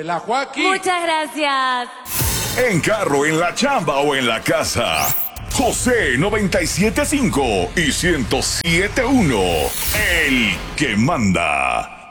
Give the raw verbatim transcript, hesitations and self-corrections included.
la Joaquín. Muchas gracias. En carro, en la chamba o en la casa. José noventa y siete punto cinco y ciento siete punto uno. El que manda.